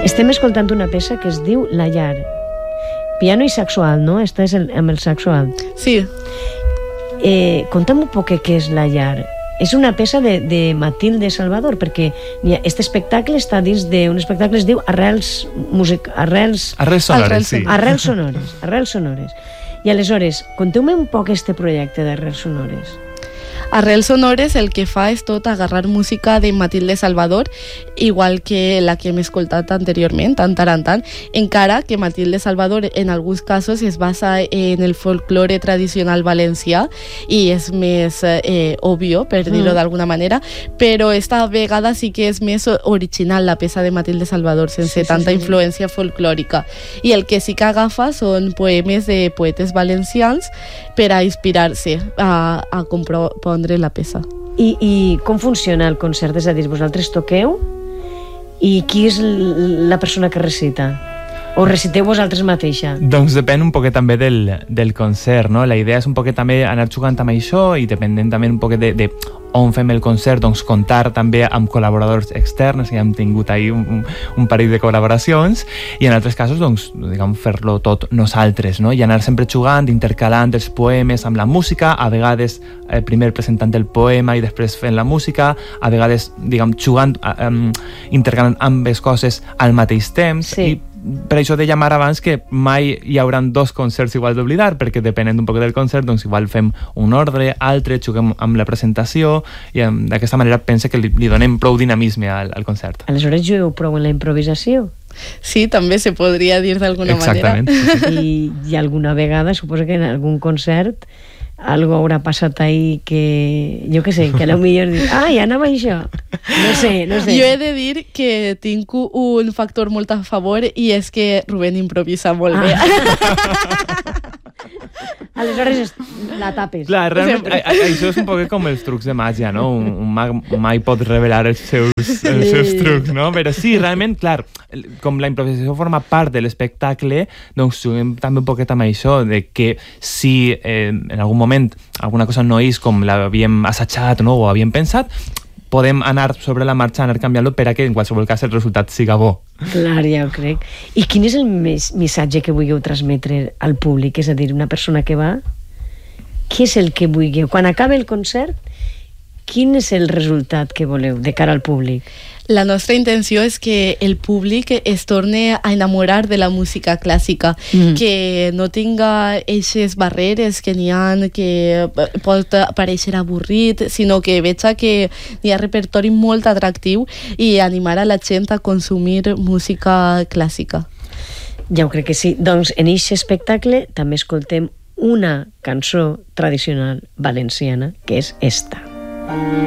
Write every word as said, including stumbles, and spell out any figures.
Estem escoltant una peça que es diu La llar. Piano i saxo alt, no? Esta és el, amb el saxo alt. Sí. Eh, conta'm un poc què és La llar. És una peça de, de Matilde Salvador, perquè aquest espectacle està dins d'un espectacle que es diu Arrels, music, arrels, arrels sonores, arrels, sí. Arrels sonores, arrels sonores. I aleshores, conteu-me un poc este projecte d'Arrels sonores. Arrels sonores el que fa és tot agarrar música de Matilde Salvador, igual que la que hem escoltat anteriorment, tant tant tant, encara que Matilde Salvador en alguns casos es basa en el folklore tradicional valencià i és més eh, obvio, per dir-ho mm. d'alguna manera, però esta vegada sí que és més original la peça de Matilde Salvador, sense sí, tanta sí, sí. influència folclòrica. I el que sí que agafa són poemes de poetes valencians per a inspirar-se a, a compondre la peça. I, I com funciona el concert? És a dir, vosaltres toqueu i qui és la persona que recita? O reciteu vosaltres mateixa? Doncs depèn un poquet també del, del concert, no? La idea és un poquet també anar jugant amb això i dependent també un poquet de, de on fem el concert, doncs comptar també amb col·laboradors externs, que hem tingut ahí un, un parell de col·laboracions, i en altres casos, doncs, diguem, fer-lo tot nosaltres, no? I anar sempre jugant, intercalant els poemes amb la música, a vegades eh, primer presentant el poema i després fent la música, a vegades, diguem, jugant, eh, intercalant ambes coses al mateix temps, sí. i per això deia Mar abans que mai hi haurà dos concerts igual d'oblidar, perquè depenent un poc del concert, doncs igual fem un ordre, altre, juguem amb la presentació i d'aquesta manera pense que li, li donem prou dinamisme al, al concert. Aleshores jugueu prou en la improvisació? Sí, també se podria dir d'alguna Exactament. manera. Exactament. I, I alguna vegada, suposo que en algun concert algo haurà passat ahí que, jo què sé, que a lo millor dic, ah, ja anava això. No sé, no sé. Jo he de dir que tinc un factor molt a favor i és que Rubén improvisa molt ah. bé. Aleshores la tapes. Clar, realment, a, a, això és un poc com els trucs de màgia, no? Un, un mag mai pot revelar els seus, els seus trucs, no? Però sí, realment, clar, com la improvisació forma part de l'espectacle, doncs juguem també un poquet amb això, de que si eh, en algun moment alguna cosa no és com l'havíem assajat, no? O havíem pensat, podem anar sobre la marxa, anar canviant-lo per a que en qualsevol cas el resultat siga bo. Clar, ja ho crec. I quin és el més missatge que vulgueu transmetre al públic? És a dir, una persona que va, què és el que vulgueu? Quan acaba el concert, quin és el resultat que voleu de cara al públic? La nostra intenció és que el públic es torni a enamorar de la música clàssica, mm. que no tinga eixes barreres que n'hi ha que pot parèixer avorrit, sinó que veja que hi ha repertori molt atractiu i animar a la gent a consumir música clàssica. Ja ho crec que sí. Doncs en aquest espectacle també escoltem una cançó tradicional valenciana, que és esta.